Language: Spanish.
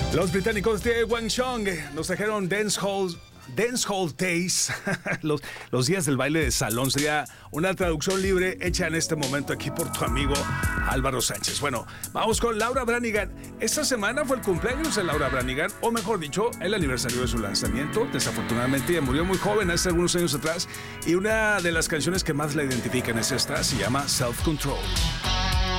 Los británicos de Guangzhou nos trajeron Dancehall Days, los días del baile de salón. Sería una traducción libre hecha en este momento aquí por tu amigo Álvaro Sánchez. Bueno, vamos con Laura Branigan. Esta semana fue el cumpleaños de Laura Branigan, o mejor dicho, el aniversario de su lanzamiento. Desafortunadamente ella murió muy joven, hace algunos años atrás, y una de las canciones que más la identifican es esta, se llama Self Control.